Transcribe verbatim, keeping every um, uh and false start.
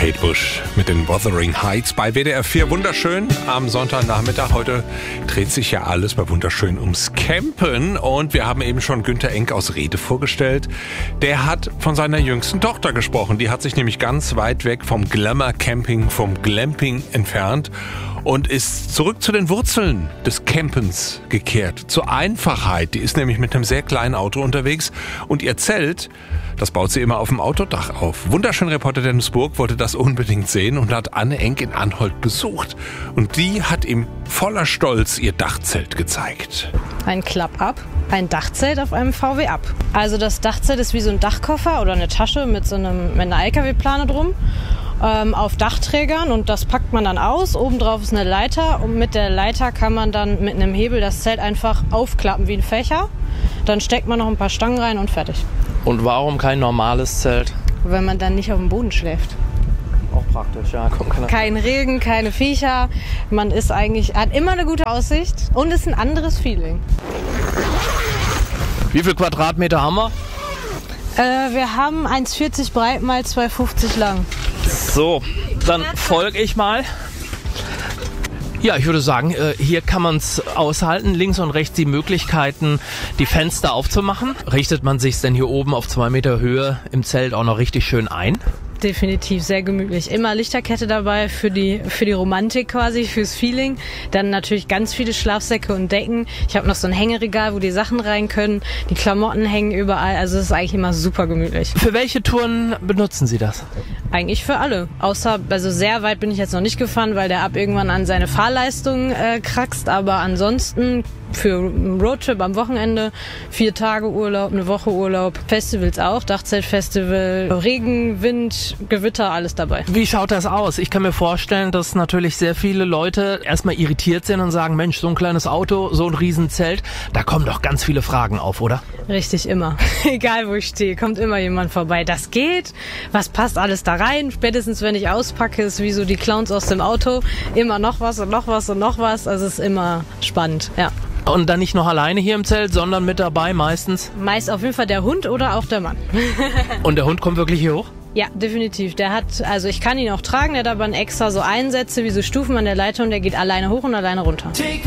Kate Bush mit den Wuthering Heights bei W D R vier. Wunderschön am Sonntagnachmittag. Heute dreht sich ja alles bei Wunderschön ums Campen. Und wir haben eben schon Günther Enck aus Rede vorgestellt. Der hat von seiner jüngsten Tochter gesprochen. Die hat sich nämlich ganz weit weg vom Glamour-Camping, vom Glamping entfernt und ist zurück zu den Wurzeln des Campens gekehrt. Zur Einfachheit. Die ist nämlich mit einem sehr kleinen Auto unterwegs. Und ihr Zelt, das baut sie immer auf dem Autodach auf. Wunderschön, Reporter Dennis Burg wollte das unbedingt sehen und hat Anne Enck in Anholt besucht. Und die hat ihm voller Stolz ihr Dachzelt gezeigt. Ein Klapp-Up, ein Dachzelt auf einem V W Up. Also das Dachzelt ist wie so ein Dachkoffer oder eine Tasche mit so einem, mit einer L K W-Plane drum. Ähm, auf Dachträgern, und das packt man dann aus. Obendrauf ist eine Leiter und mit der Leiter kann man dann mit einem Hebel das Zelt einfach aufklappen wie ein Fächer. Dann steckt man noch ein paar Stangen rein und fertig. Und warum kein normales Zelt? Wenn man dann nicht auf dem Boden schläft. Auch praktisch, ja. Kein Regen, keine Viecher. Man ist eigentlich, hat immer eine gute Aussicht und ist ein anderes Feeling. Wie viel Quadratmeter haben wir? Äh, wir haben eins Komma vierzig breit mal zwei Komma fünfzig lang. So, dann folge ich mal. Ja, ich würde sagen, hier kann man es aushalten. Links und rechts die Möglichkeiten, die Fenster aufzumachen. Richtet man sich denn hier oben auf zwei Meter Höhe im Zelt auch noch richtig schön ein? Definitiv, sehr gemütlich. Immer Lichterkette dabei für die für die Romantik quasi, fürs Feeling. Dann natürlich ganz viele Schlafsäcke und Decken. Ich habe noch so ein Hängeregal, wo die Sachen rein können. Die Klamotten hängen überall. Also es ist eigentlich immer super gemütlich. Für welche Touren benutzen Sie das? Eigentlich für alle. Außer, also sehr weit bin ich jetzt noch nicht gefahren, weil der Ab irgendwann an seine Fahrleistung äh, kraxt. Aber ansonsten für einen Roadtrip am Wochenende, vier Tage Urlaub, eine Woche Urlaub, Festivals auch, Dachzeltfestival, Regen, Wind, Gewitter, alles dabei. Wie schaut das aus? Ich kann mir vorstellen, dass natürlich sehr viele Leute erstmal irritiert sind und sagen, Mensch, so ein kleines Auto, so ein Riesenzelt, da kommen doch ganz viele Fragen auf, oder? Richtig, immer. Egal wo ich stehe, kommt immer jemand vorbei. Das geht? Was passt alles da rein? Spätestens wenn ich auspacke, ist wie so die Clowns aus dem Auto. Immer noch was und noch was und noch was. Also es ist immer spannend, ja. Und dann nicht noch alleine hier im Zelt, sondern mit dabei meistens? Meist auf jeden Fall der Hund oder auch der Mann. Und der Hund kommt wirklich hier hoch? Ja, definitiv. Der hat, also ich kann ihn auch tragen, der hat aber extra so Einsätze wie so Stufen an der Leiter und der geht alleine hoch und alleine runter.